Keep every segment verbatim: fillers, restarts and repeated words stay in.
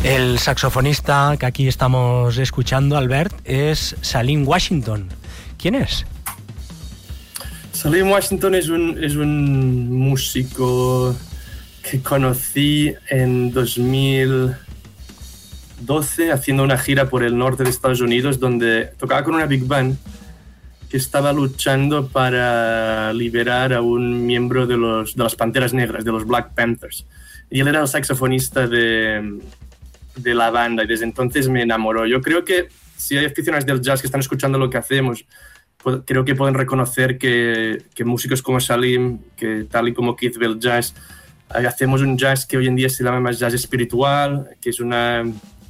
El saxofonista que aquí estamos escuchando, Albert, es Salim Washington. ¿Quién es? Salim Washington es un, es un músico que conocí en dos mil doce haciendo una gira por el norte de Estados Unidos, donde tocaba con una big band que estaba luchando para liberar a un miembro de, los, de las Panteras Negras, de los Black Panthers. Y él era el saxofonista de, de la banda y desde entonces me enamoró. Yo creo que si hay aficionados del jazz que están escuchando lo que hacemos, pues, creo que pueden reconocer que, que músicos como Salim, que tal y como Keith Bell Jazz, hacemos un jazz que hoy en día se llama más jazz espiritual, que es una...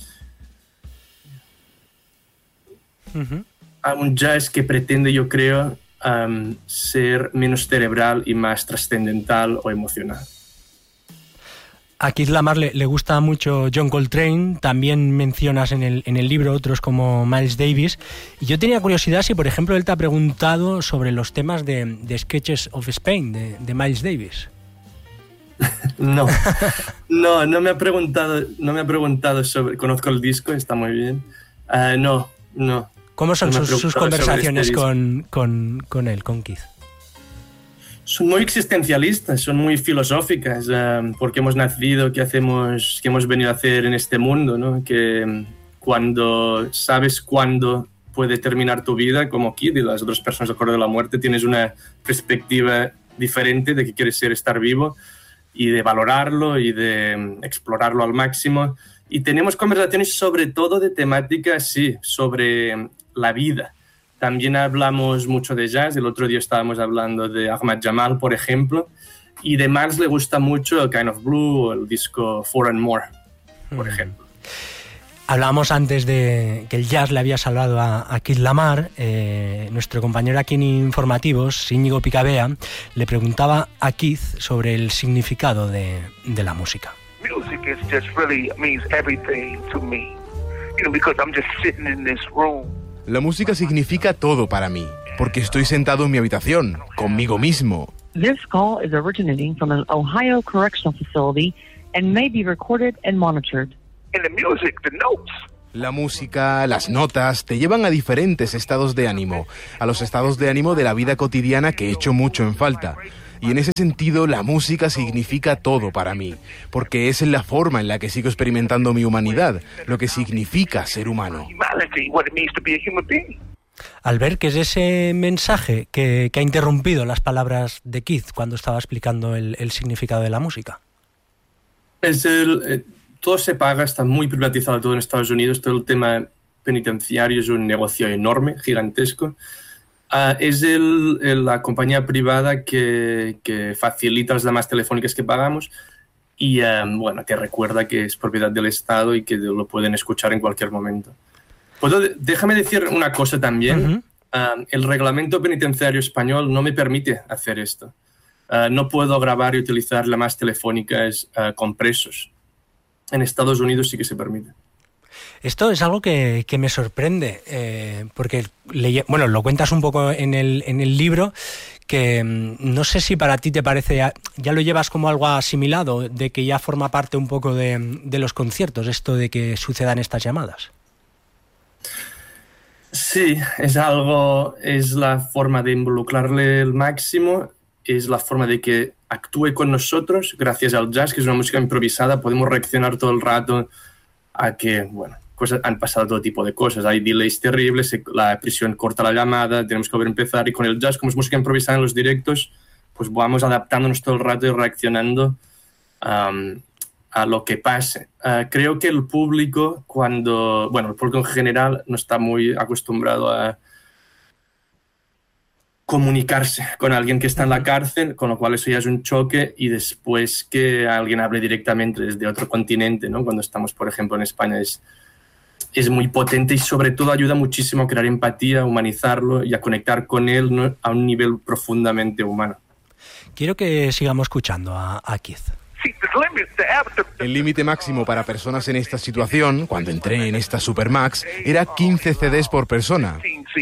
Uh-huh. un jazz que pretende, yo creo, um, ser menos cerebral y más trascendental o emocional. A Keith Lamar le, le gusta mucho John Coltrane, también mencionas en el, en el libro otros como Miles Davis, y yo tenía curiosidad si, por ejemplo, él te ha preguntado sobre los temas de, de Sketches of Spain, de, de Miles Davis. No, no, no me ha preguntado, no me ha preguntado sobre, conozco el disco, está muy bien, uh, no, no. ¿Cómo son no sus, sus conversaciones este con, con, con él, con Keith? Son muy existencialistas, son muy filosóficas, uh, porque hemos nacido, qué hacemos, qué hemos venido a hacer en este mundo, ¿no? Que cuando sabes cuándo puede terminar tu vida, como Keith y las otras personas al borde de la muerte, tienes una perspectiva diferente de qué quieres ser, estar vivo, y de valorarlo y de explorarlo al máximo. Y tenemos conversaciones sobre todo de temática, sí, sobre la vida. También hablamos mucho de jazz. El otro día estábamos hablando de Ahmad Jamal, por ejemplo, y de Miles le gusta mucho el Kind of Blue o el disco Four and More, por ejemplo. Hablábamos antes de que el jazz le había salvado a, a Keith Lamar. Eh, nuestro compañero aquí en Informativos, Íñigo Picabea, le preguntaba a Keith sobre el significado de, de la música. Music is just really means everything to me, you know, because I'm just sitting in this room. La música significa todo para mí, porque estoy sentado en mi habitación, conmigo mismo. This call is originating from an Ohio correctional facility and may be recorded and monitored. And the music, the notes. La música, las notas, te llevan a diferentes estados de ánimo, a los estados de ánimo de la vida cotidiana que echo mucho en falta. Y en ese sentido, la música significa todo para mí, porque es la forma en la que sigo experimentando mi humanidad, lo que significa ser humano. Albert, ¿qué es ese mensaje que, que ha interrumpido las palabras de Keith cuando estaba explicando el, el significado de la música? Es el, eh, todo se paga, está muy privatizado todo en Estados Unidos, todo el tema penitenciario es un negocio enorme, gigantesco. Uh, es el, el, la compañía privada que, que facilita las llamadas telefónicas que pagamos y um, bueno, te recuerda que es propiedad del Estado y que lo pueden escuchar en cualquier momento. ¿Puedo, déjame decir una cosa también. Uh-huh. Uh, el reglamento penitenciario español no me permite hacer esto. Uh, no puedo grabar y utilizar llamadas telefónicas uh, con presos. En Estados Unidos sí que se permite. Esto es algo que, que me sorprende, eh, porque le, bueno, lo cuentas un poco en el, en el libro, que no sé si para ti te parece, ya lo llevas como algo asimilado, de que ya forma parte un poco de, de los conciertos, esto de que sucedan estas llamadas. Sí, es algo, es la forma de involucrarle el máximo, es la forma de que actúe con nosotros, gracias al jazz, que es una música improvisada, podemos reaccionar todo el rato a que, bueno, cosas, han pasado todo tipo de cosas, hay delays terribles, la prisión corta la llamada, tenemos que volver a empezar, y con el jazz, como es música improvisada en los directos, pues vamos adaptándonos todo el rato y reaccionando um, a lo que pase. Uh, creo que el público, cuando, bueno, el público en general no está muy acostumbrado a comunicarse con alguien que está en la cárcel, con lo cual eso ya es un choque, y después que alguien hable directamente desde otro continente, ¿no? Cuando estamos, por ejemplo, en España, es, es muy potente y sobre todo ayuda muchísimo a crear empatía, a humanizarlo y a conectar con él, ¿no? A un nivel profundamente humano. Quiero que sigamos escuchando a, a Keith. El límite máximo para personas en esta situación, cuando entré en esta Supermax, era quince C Ds por persona.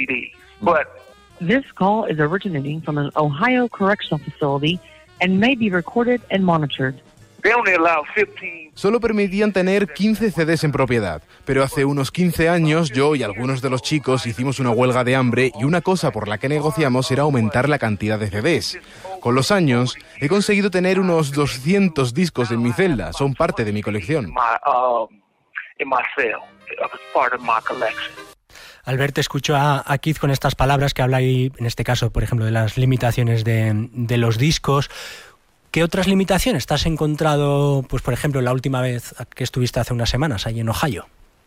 This call is originating from an Ohio correctional facility and may be recorded and monitored. They only allow fifteen. Solo permitían tener quince C Ds en propiedad, pero hace unos quince años yo y algunos de los chicos hicimos una huelga de hambre y una cosa por la que negociamos era aumentar la cantidad de C Ds. Con los años he conseguido tener unos doscientos discos en mi celda, son parte de mi colección. Albert, escucho a, a Keith con estas palabras que habla ahí, en este caso, por ejemplo, de las limitaciones de, de los discos. ¿Qué otras limitaciones te has encontrado, pues por ejemplo, la última vez que estuviste hace unas semanas, ahí en Ohio?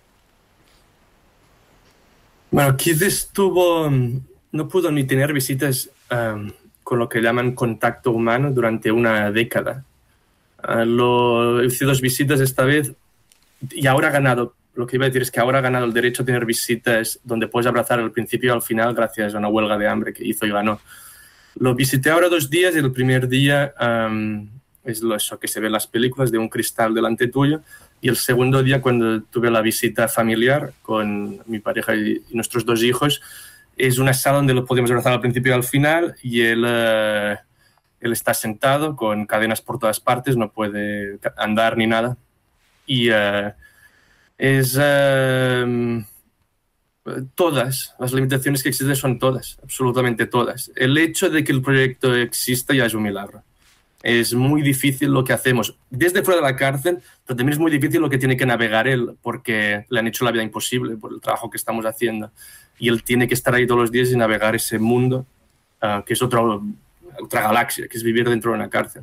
Bueno, Keith estuvo, no pudo ni tener visitas um, con lo que llaman contacto humano durante una década. Uh, lo, hice dos visitas esta vez y ahora ha ganado. Lo que iba a decir es que ahora ha ganado el derecho a tener visitas donde puedes abrazar al principio y al final gracias a una huelga de hambre que hizo y ganó. Lo visité ahora dos días y el primer día um, es lo, eso que se ve en las películas de un cristal delante tuyo, y el segundo día cuando tuve la visita familiar con mi pareja y, y nuestros dos hijos es una sala donde lo podemos abrazar al principio y al final y él, uh, él está sentado con cadenas por todas partes, no puede andar ni nada y uh, es... Uh, todas, las limitaciones que existen son todas, absolutamente todas. El hecho de que el proyecto exista ya es un milagro. Es muy difícil lo que hacemos desde fuera de la cárcel, pero también es muy difícil lo que tiene que navegar él, porque le han hecho la vida imposible por el trabajo que estamos haciendo. Y él tiene que estar ahí todos los días y navegar ese mundo, uh, que es otro, otra galaxia, que es vivir dentro de una cárcel.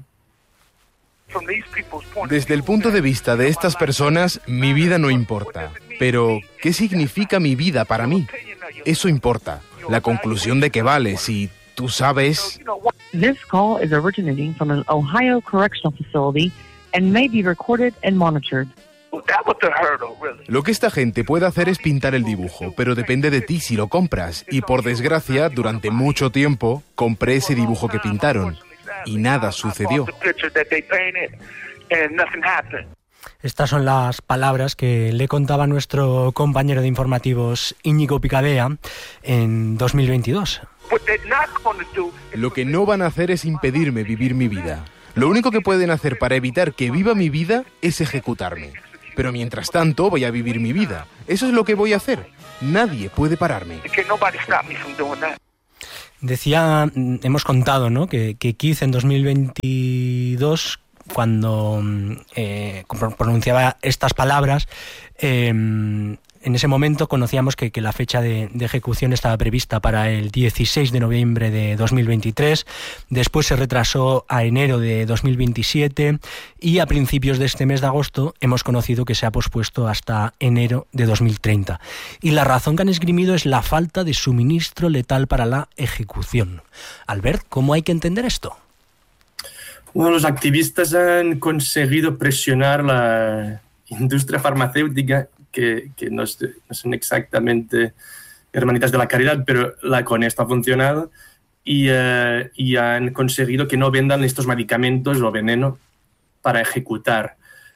Desde el punto de vista de estas personas, mi vida no importa. Pero, ¿qué significa mi vida para mí? Eso importa. La conclusión de que vale, si tú sabes... This call is originating from an Ohio correctional facility and may be recorded and monitored. Lo que esta gente puede hacer es pintar el dibujo, pero depende de ti si lo compras. Y por desgracia, durante mucho tiempo, compré ese dibujo que pintaron. Y nada sucedió. Estas son las palabras que le contaba nuestro compañero de informativos Íñigo Picadea en dos mil veintidós. Lo que no van a hacer es impedirme vivir mi vida. Lo único que pueden hacer para evitar que viva mi vida es ejecutarme. Pero mientras tanto voy a vivir mi vida. Eso es lo que voy a hacer. Nadie puede pararme. Decía, hemos contado, ¿no?, que, que Keith en dos mil veintidós, cuando eh, pronunciaba estas palabras, eh, en ese momento conocíamos que, que la fecha de, de ejecución estaba prevista para el dieciséis de noviembre de dos mil veintitrés, después se retrasó a enero de dos mil veintisiete y a principios de este mes de agosto hemos conocido que se ha pospuesto hasta enero de dos mil treinta. Y la razón que han esgrimido es la falta de suministro letal para la ejecución. Albert, ¿cómo hay que entender esto? Bueno, los activistas han conseguido presionar la industria farmacéutica, que, que no, es, no son exactamente hermanitas de la caridad, pero la con esto ha funcionado y, uh, y han conseguido que no vendan estos medicamentos o veneno para ejecutar.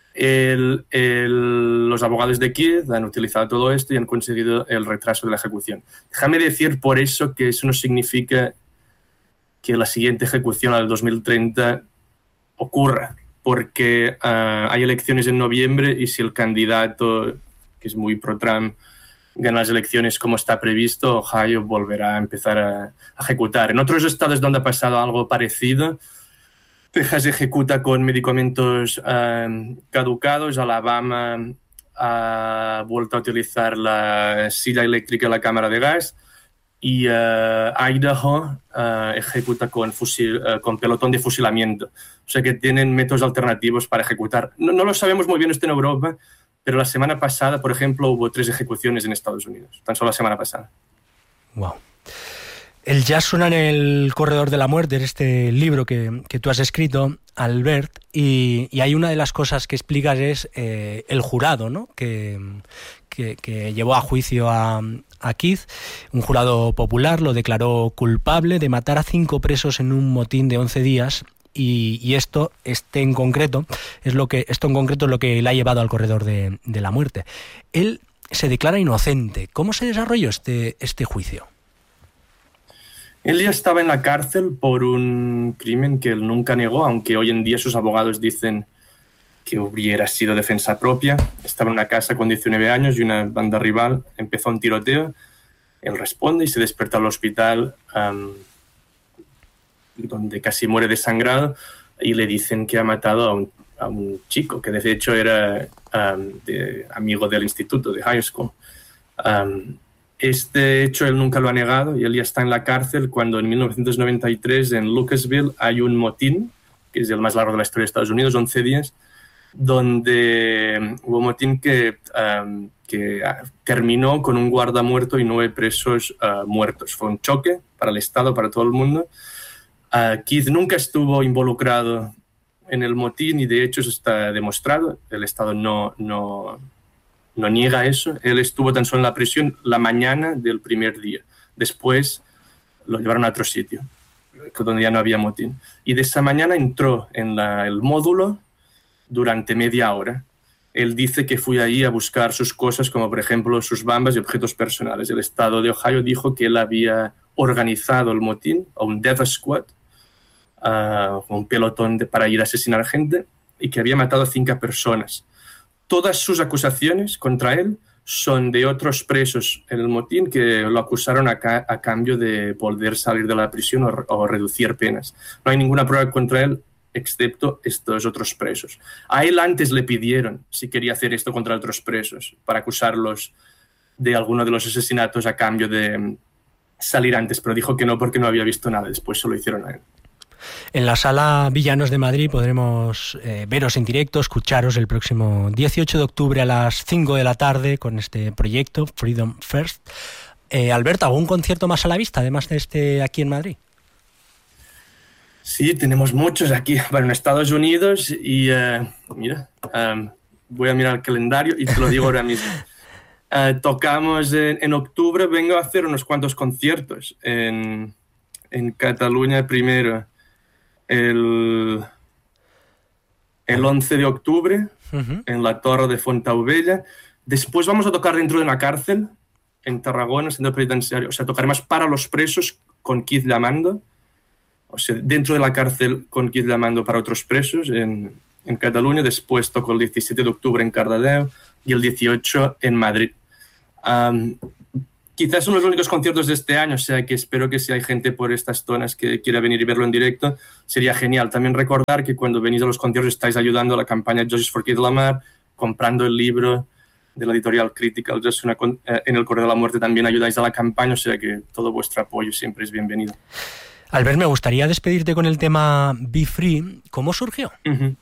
El, el, los abogados de Keith han utilizado todo esto y han conseguido el retraso de la ejecución. Déjame decir por eso que eso no significa que la siguiente ejecución, al dos mil treinta, ocurra, porque uh, hay elecciones en noviembre y si el candidato, que es muy pro-Trump, gana las elecciones como está previsto, Ohio volverá a empezar a, a ejecutar. En otros estados donde ha pasado algo parecido, Texas ejecuta con medicamentos uh, caducados, Alabama ha vuelto a utilizar la silla eléctrica y la cámara de gas, y uh, Idaho uh, ejecuta con, fusil, uh, con pelotón de fusilamiento. O sea que tienen métodos alternativos para ejecutar. No, no lo sabemos muy bien esto en Europa, pero la semana pasada, por ejemplo, hubo tres ejecuciones en Estados Unidos, tan solo la semana pasada. Wow. El jazz suena en el corredor de la muerte, en este libro que, que tú has escrito, Albert, y, y hay una de las cosas que explicas es eh, el jurado, ¿no?, que, que, que llevó a juicio a, a Keith. Un jurado popular lo declaró culpable de matar a cinco presos en un motín de once días. Y, y esto, este en concreto, es lo que esto en concreto es lo que le ha llevado al corredor de, de la muerte. Él se declara inocente. ¿Cómo se desarrolló este, este juicio? Él ya estaba en la cárcel por un crimen que él nunca negó, aunque hoy en día sus abogados dicen que hubiera sido defensa propia. Estaba en una casa con diecinueve años y una banda rival empezó un tiroteo. Él responde y se despierta al hospital, um, donde casi muere desangrado, y le dicen que ha matado a un, a un chico, que de hecho era um, de, amigo del instituto, de high school. Um, este hecho él nunca lo ha negado y él ya está en la cárcel cuando en mil novecientos noventa y tres en Lucasville hay un motín, que es el más largo de la historia de Estados Unidos, once días, donde hubo un motín que, um, que terminó con un guarda muerto y nueve presos uh, muertos. Fue un choque para el Estado, para todo el mundo. Uh, Keith nunca estuvo involucrado en el motín y de hecho eso está demostrado. El Estado no, no, no niega eso. Él estuvo tan solo en la prisión la mañana del primer día. Después lo llevaron a otro sitio, donde ya no había motín. Y de esa mañana entró en la, el módulo durante media hora. Él dice que fue ahí a buscar sus cosas, como por ejemplo sus bambas y objetos personales. El Estado de Ohio dijo que él había organizado el motín, o un death squad, uh, un pelotón de, para ir a asesinar gente, y que había matado a cinco personas. Todas sus acusaciones contra él son de otros presos en el motín que lo acusaron a, ca a cambio de poder salir de la prisión o, o reducir penas. No hay ninguna prueba contra él, excepto estos otros presos. A él antes le pidieron si quería hacer esto contra otros presos, para acusarlos de alguno de los asesinatos a cambio de salir antes, pero dijo que no porque no había visto nada, después se lo hicieron a él. En la Sala Villanos de Madrid podremos eh, veros en directo, escucharos el próximo dieciocho de octubre a las cinco de la tarde con este proyecto, Freedom First. Eh, Alberto, ¿algún concierto más a la vista, además de este aquí en Madrid? Sí, tenemos muchos aquí, bueno, en Estados Unidos y uh, mira, um, voy a mirar el calendario y te lo digo ahora mismo. Uh, tocamos en, en octubre, vengo a hacer unos cuantos conciertos en, en Cataluña primero, el, el once de octubre, uh-huh. en la Torre de Fontaubella. Después vamos a tocar dentro de una cárcel en Tarragona, centro penitenciario, o sea, tocaremos para los presos con Keith llamando. O sea, dentro de la cárcel con Keith llamando para otros presos en, en Cataluña. Después toco el diecisiete de octubre en Cardedeu y el dieciocho en Madrid. Um, quizás son los únicos conciertos de este año, o sea que espero que si hay gente por estas zonas que quiera venir y verlo en directo, sería genial. También recordar que cuando venís a los conciertos estáis ayudando a la campaña Justice for Keith Lamar, comprando el libro de la editorial Critical Justice eh, en el Correo de la Muerte, también ayudáis a la campaña, o sea que todo vuestro apoyo siempre es bienvenido. Albert, me gustaría despedirte con el tema Be Free. ¿Cómo surgió? Uh-huh.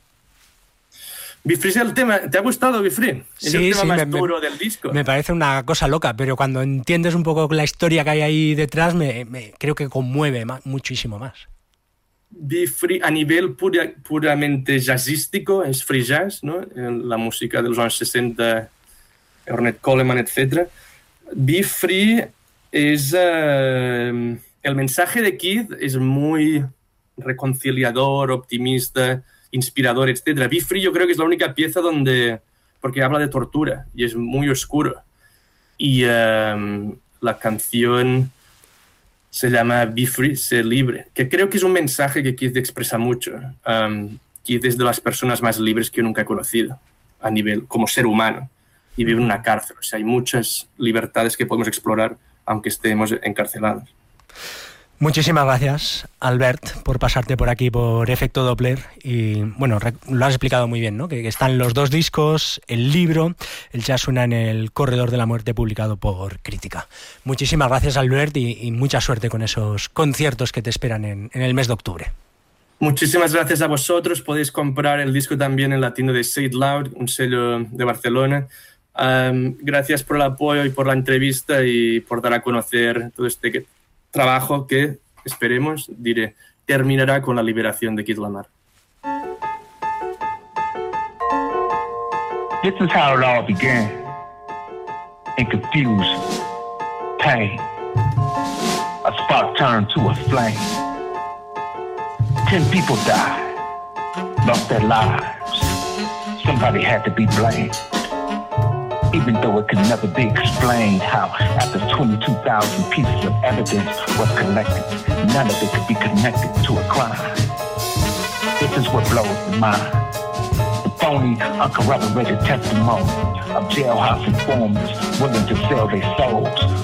Be Free es el tema. ¿Te ha gustado Be Free? Es sí, el tema sí, más me, duro del disco. Me parece una cosa loca, pero cuando entiendes un poco la historia que hay ahí detrás, me, me creo que conmueve más, muchísimo más. Be Free a nivel pura, puramente jazzístico, es free jazz, ¿no? La música de los años sesenta, Ornette Coleman, etcétera. Be Free es... Uh, el mensaje de Keith es muy reconciliador, optimista, inspirador, etcétera. Be Free yo creo que es la única pieza donde... porque habla de tortura y es muy oscuro. Y um, la canción se llama Be Free, sé libre, que creo que es un mensaje que Keith expresa mucho. Um, Keith es de las personas más libres que yo nunca he conocido a nivel como ser humano y vive en una cárcel. O sea, hay muchas libertades que podemos explorar aunque estemos encarcelados. Muchísimas gracias, Albert, por pasarte por aquí por Efecto Doppler. Y bueno, lo has explicado muy bien, ¿no? Que, que están los dos discos, el libro, el jazz suena en el Corredor de la Muerte, publicado por Crítica. Muchísimas gracias, Albert, y, y mucha suerte con esos conciertos que te esperan en, en el mes de octubre. Muchísimas gracias a vosotros. Podéis comprar el disco también en la tienda de Say It Loud, un sello de Barcelona. Um, gracias por el apoyo y por la entrevista y por dar a conocer todo este que, trabajo que, esperemos, diré, terminará con la liberación de Keith Lamar. This is how it all began. In confusion, pain, a spark turned to a flame. Ten people died, lost their lives. Somebody had to be blamed. Even though it could never be explained how after twenty-two thousand pieces of evidence was collected, none of it could be connected to a crime. This is what blows the mind. The phone only uncorroborated testimony of jailhouse informers willing to sell their souls